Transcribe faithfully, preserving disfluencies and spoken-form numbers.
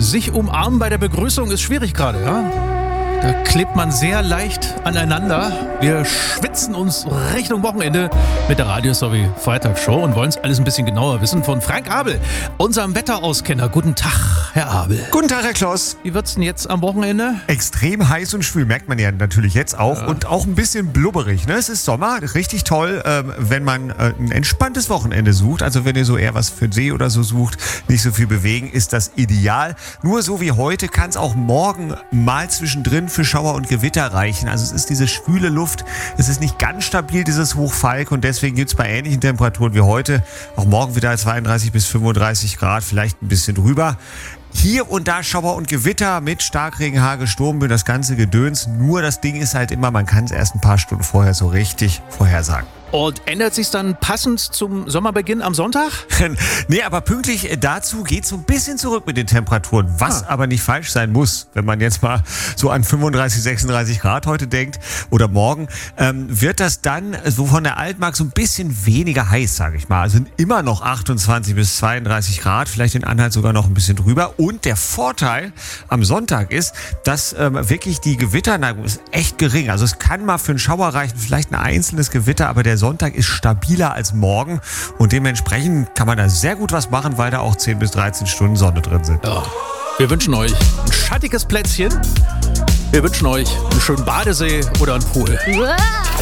Sich umarmen bei der Begrüßung ist schwierig gerade, ja? Da klebt man sehr leicht aneinander. Wir schwitzen uns Richtung Wochenende mit der Radio sowie Freitagsshow und wollen es alles ein bisschen genauer wissen von Frank Abel, unserem Wetterauskenner. Guten Tag, Herr Abel. Guten Tag, Herr Kloss. Wie wird's denn jetzt am Wochenende? Extrem heiß und schwül, merkt man ja natürlich jetzt auch. Ja. Und auch ein bisschen blubberig. Ne? Es ist Sommer, richtig toll, ähm, wenn man äh, ein entspanntes Wochenende sucht. Also wenn ihr so eher was für den See oder so sucht, nicht so viel bewegen, ist das ideal. Nur so wie heute kann es auch morgen mal zwischendrin für Schauer und Gewitter reichen. Also es ist diese schwüle Luft, es ist nicht ganz stabil, dieses Hochfalk, und deswegen gibt es bei ähnlichen Temperaturen wie heute auch morgen wieder zweiunddreißig bis fünfunddreißig Grad, vielleicht ein bisschen drüber. Hier und da Schauer und Gewitter mit Starkregen, Hagel, Sturmböen, das ganze Gedöns. Nur das Ding ist halt immer, man kann es erst ein paar Stunden vorher so richtig vorhersagen. Und ändert sich dann passend zum Sommerbeginn am Sonntag? Nee, aber pünktlich dazu geht es so ein bisschen zurück mit den Temperaturen, was ah. aber nicht falsch sein muss, wenn man jetzt mal so an fünfunddreißig, sechsunddreißig Grad heute denkt oder morgen, ähm, wird das dann so von der Altmark so ein bisschen weniger heiß, sage ich mal. Also immer noch achtundzwanzig bis zweiunddreißig Grad, vielleicht in Anhalt sogar noch ein bisschen drüber. Und der Vorteil am Sonntag ist, dass ähm, wirklich die Gewitterneigung ist echt gering. Also es kann mal für einen Schauer reichen, vielleicht ein einzelnes Gewitter, aber der Sonntag ist stabiler als morgen und dementsprechend kann man da sehr gut was machen, weil da auch zehn bis dreizehn Stunden Sonne drin sind. Ja. Wir wünschen euch ein schattiges Plätzchen. Wir wünschen euch einen schönen Badesee oder einen Pool.